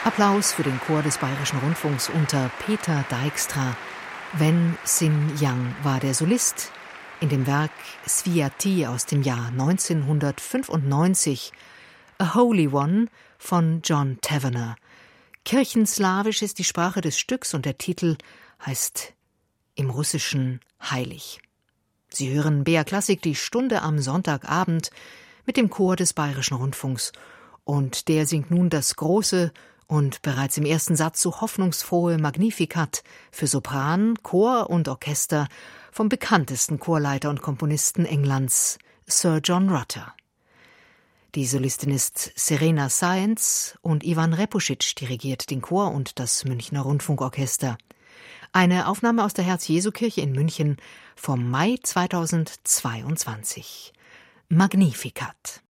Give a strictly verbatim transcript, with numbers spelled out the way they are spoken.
Applaus für den Chor des Bayerischen Rundfunks unter Peter Dijkstra. Wen Sin Yang war der Solist in dem Werk Sviati aus dem Jahr neunzehnhundertfünfundneunzig, A Holy One von John Tavener. Kirchenslawisch ist die Sprache des Stücks und der Titel heißt im Russischen heilig. Sie hören B R Klassik, die Stunde am Sonntagabend mit dem Chor des Bayerischen Rundfunks, und der singt nun das große und bereits im ersten Satz so hoffnungsfrohe Magnificat für Sopran, Chor und Orchester vom bekanntesten Chorleiter und Komponisten Englands, Sir John Rutter. Die Solistin ist Serena Sáenz und Ivan Repusic dirigiert den Chor und das Münchner Rundfunkorchester. Eine Aufnahme aus der Herz-Jesu-Kirche in München vom Mai zweitausendzweiundzwanzig. Magnificat.